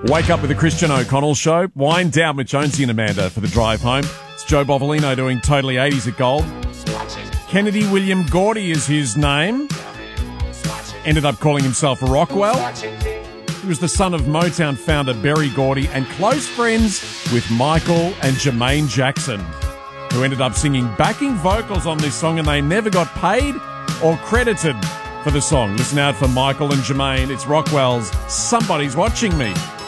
Wake up with the Christian O'Connell Show. Wind down with Jonesy and Amanda for the drive home. It's Joe Bovolino doing Totally 80s at Gold. Kennedy William Gordy is his name. Ended up calling himself Rockwell. He was the son of Motown founder Berry Gordy and close friends with Michael and Jermaine Jackson, who ended up singing backing vocals on this song, and they never got paid or credited for the song. Listen out for Michael and Jermaine. It's Rockwell's Somebody's Watching Me.